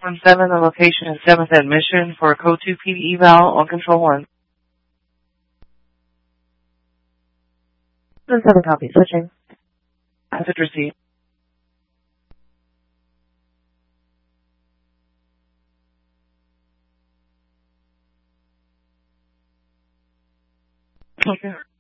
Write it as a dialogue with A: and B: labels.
A: 7, the location is 7th admission for code 2 PD eval on control 1.
B: 7 copy, switching.
A: Message received. Okay.